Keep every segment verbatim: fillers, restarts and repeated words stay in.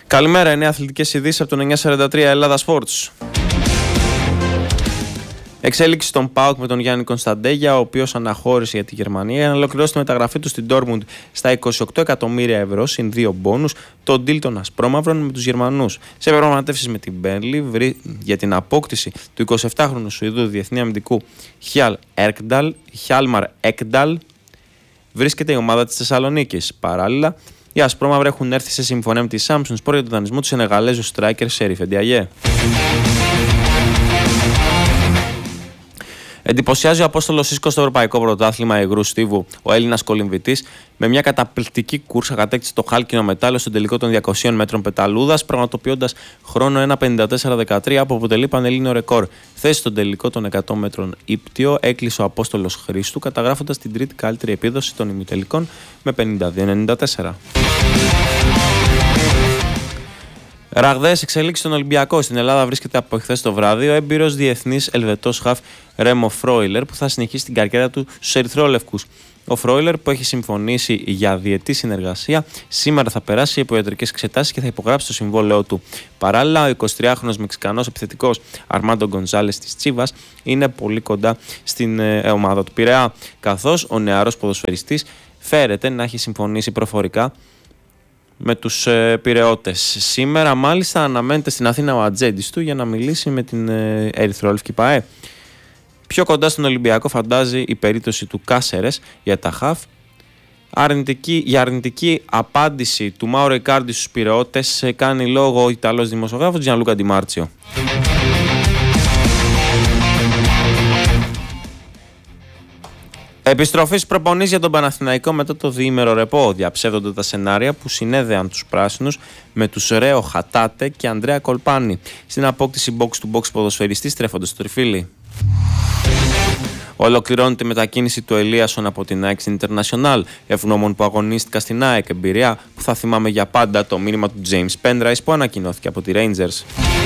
Καλημέρα, είναι αθλητικές ειδήσεις από τον εννιακόσια σαράντα τρία Ελλάδα Sports. Εξέλιξη στον ΠΑΟΚ με τον Γιάννη Κωνσταντέγια, ο οποίος αναχώρησε για τη Γερμανία για να ολοκληρώσει τη μεταγραφή του στην Ντόρτμουντ στα είκοσι οκτώ εκατομμύρια ευρώ συν δύο μπόνους, τον deal των ασπρόμαυρων με τους Γερμανούς. Σε διαπραγματεύσεις με την Μπέρνλι για την απόκτηση του εικοσιεπτάχρονου Σουηδού διεθνή αμυντικού Χιάλμαρ Έκνταλ βρίσκεται η ομάδα της Θεσσαλονίκης. Παράλληλα, οι ασπρόμαυροι έχουν έρθει σε συμφωνία με τη Samsung Sport για τον δανεισμό του Σενεγαλέζου striker Σερίφ Εντιαγέ. Εντυπωσιάζει ο Απόστολος Σίσκος στο Ευρωπαϊκό Πρωτάθλημα Υγρού Στίβου. Ο Έλληνας κολυμβητής με μια καταπληκτική κούρσα κατέκτησε το χάλκινο μετάλλιο στον τελικό των διακοσίων μέτρων πεταλούδας, πραγματοποιώντας χρόνο ένα πενήντα τέσσερα δεκατρία που αποτελεί πανελλήνιο ρεκόρ. Θέση στον τελικό των εκατό μέτρων ύπτιο έκλεισε ο Απόστολος Χρήστου, καταγράφοντας την τρίτη καλύτερη επίδοση των ημιτελικών με πενήντα δύο ενενήντα τέσσερα. Ραγδαίες εξελίξεις στον Ολυμπιακό. Στην Ελλάδα βρίσκεται από εχθές το βράδυ ο έμπειρος διεθνής Ελβετός χαφ Ρέμο Φρόιλερ, που θα συνεχίσει την καριέρα του στους Ερυθρόλευκους. Ο Φρόιλερ, που έχει συμφωνήσει για διετή συνεργασία, σήμερα θα περάσει από ιατρικές εξετάσεις και θα υπογράψει το συμβόλαιό του. Παράλληλα, ο εικοσιτριάχρονος Μεξικανός επιθετικός Αρμάντο Γκονζάλες της Τσίβας είναι πολύ κοντά στην ε, ομάδα του Πειραιά, καθώς ο νεαρός ποδοσφαιριστής φέρεται να έχει συμφωνήσει προφορικά με τους ε, Πειραιώτες. Σήμερα μάλιστα αναμένεται στην Αθήνα ο ατζέντης του για να μιλήσει με την ε, Ερυθρόλευκη ΠΑΕ. Πιο κοντά στον Ολυμπιακό φαντάζει η περίπτωση του Κάσερες για τα χαφ. Αρνητική, για αρνητική απάντηση του Μάουρο Ικάρντι στους Πειραιώτες κάνει λόγο ο Ιταλός δημοσιογράφος Τζιανλούκα Ντιμάρτσιο. Επιστροφή στις προπονήσεις για τον Παναθηναϊκό μετά το διήμερο ρεπό. Διαψεύδονται τα σενάρια που συνέδεαν τους πράσινους με τους Ρέο Χατάτε και Ανδρέα Κολπάνη. Στην απόκτηση box to box ποδοσφαιριστή στρέφονται στο τριφύλι. Ολοκληρώνεται η μετακίνηση του Ελίασον από την ΑΕΚ στην Ιντερνασιονάλ. Ευγνώμων που αγωνίστηκα στην ΑΕΚ, εμπειρία που θα θυμάμαι για πάντα το μήνυμα του James Penrice που ανακοινώθηκε από τη Rangers.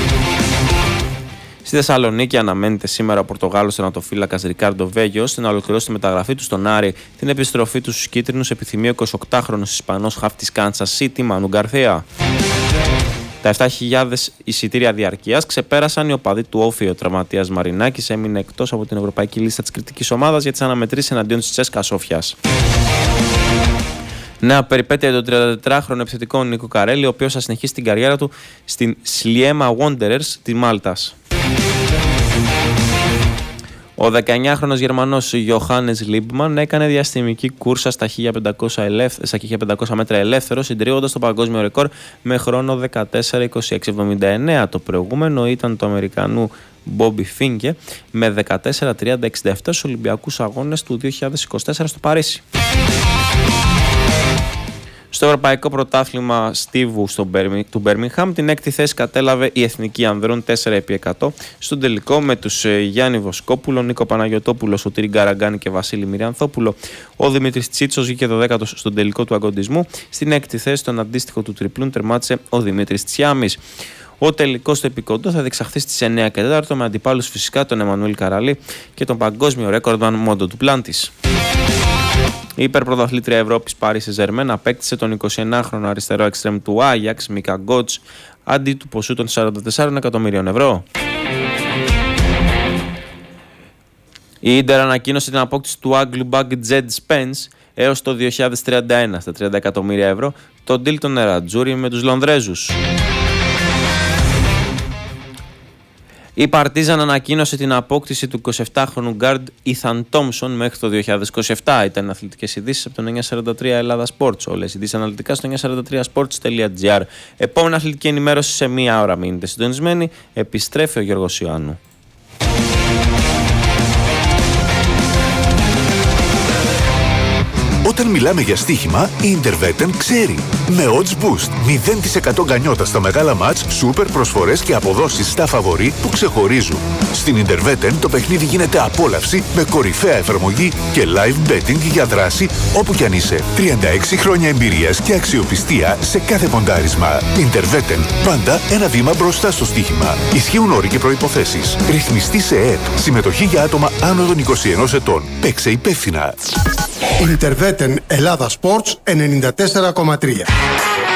Στη Θεσσαλονίκη αναμένεται σήμερα ο Πορτογάλος τερματοφύλακας Ρικάρντο Βέγιος να ολοκληρώσει τη μεταγραφή του στον Άρη. Την επιστροφή του στους κίτρινους επιθυμεί ο εικοσιοκτάχρονος Ισπανός χαφ της Κάνσας Σίτι Μάνου Γκαρθία. Τα επτά χιλιάδες εισιτήρια διαρκείας ξεπέρασαν οι οπαδοί του Όφη. Ο τραυματίας Μαρινάκης έμεινε εκτός από την ευρωπαϊκή λίστα της κριτικής ομάδας για τις αναμετρήσεις εναντίον της Τσέσκα Σόφιας. Νέα περιπέτεια για τον τριαντατετράχρονο επιθετικό Νίκο Καρέλη, ο οποίος θα συνεχίσει την καριέρα του στην Σλιέμα Wanderers τη Μάλτας. Ο δεκαεννιάχρονος Γερμανός Ιωάννης Λίμπμαν έκανε διαστημική κούρσα στα χίλια πεντακόσια μέτρα ελεύθερο, συντρίβοντας το παγκόσμιο ρεκόρ με χρόνο δεκατέσσερα είκοσι έξι εβδομήντα εννέα. Το προηγούμενο ήταν το Αμερικανού Μπόμπι Φίνκε με δεκατέσσερα τριάντα εξήντα επτά στους Ολυμπιακούς Αγώνες του δύο χιλιάδες είκοσι τέσσερα στο Παρίσι. Στο Ευρωπαϊκό Πρωτάθλημα Στίβου του Μπέρμιγχαμ, την έκτη θέση κατέλαβε η Εθνική Ανδρών τέσσερα επί εκατό στον τελικό με τους Γιάννη Βοσκόπουλο, Νίκο Παναγιωτόπουλο, Σωτήρη Γκαραγκάνη και Βασίλη Μυριανθόπουλο. Ο Δημήτρης Τσίτσος βγήκε το δέκατο στον τελικό του αγκοντισμού. Στην έκτη θέση, στον αντίστοιχο του τριπλούν, τερμάτισε ο Δημήτρης Τσιάμης. Ο τελικός στο επικοντό θα διεξαχθεί στις εννέα και τέσσερα με αντιπάλους φυσικά τον Εμμανουήλ Καραλή και τον παγκόσμιο ρέκορντμαν Μόντο του Πλάντης. Η υπερπρωταθλήτρια Ευρώπης Paris Saint-Germain απέκτησε τον εικοσιεννάχρονο αριστερό εξτρέμ του Άγιαξ Μίκα Γκότς αντί του ποσού των σαράντα τεσσάρων εκατομμυρίων ευρώ. Η Ίντερ ανακοίνωσε την απόκτηση του Άγγλου Μπαγκ Τζεντ Σπένς έως το δύο χιλιάδες τριάντα ένα στα τριάντα εκατομμύρια ευρώ, το deal των Νερατζούρι με τους Λονδρέζους. Η Παρτίζαν ανακοίνωσε την απόκτηση του εικοσιεπτάχρονου γκάρντ Ίθαν Τόμσον μέχρι το δύο χιλιάδες είκοσι επτά. Ήταν αθλητικές ειδήσεις από το εννιακόσια σαράντα τρία Ελλάδα Sports. Όλες οι ειδήσεις αναλυτικά στο εννιακόσια σαράντα τρία sports τελεία gr. Επόμενη αθλητική ενημέρωση σε μία ώρα. Μείνετε συντονισμένοι. Επιστρέφει ο Γιώργος Ιωάννου. Όταν μιλάμε για στοίχημα, η Interveten ξέρει. Με odds boost, μηδέν τοις εκατό γκανιότα στα μεγάλα μάτς, σούπερ προσφορές και αποδόσεις στα φαβορί που ξεχωρίζουν. Στην Interveten το παιχνίδι γίνεται απόλαυση με κορυφαία εφαρμογή και live betting για δράση όπου κι αν είσαι. τριάντα έξι χρόνια εμπειρίας και αξιοπιστία σε κάθε ποντάρισμα. Interveten, πάντα ένα βήμα μπροστά στο στοίχημα. Ισχύουν όροι και προϋποθέσεις. Ρυθμιστή σε ΕΕΠ. Συμμετοχή για άτομα άνω των είκοσι ενός ετών. Παίξε υπεύθυνα. Interveten Ελλάδα Sports ενενήντα τέσσερα κόμμα τρία.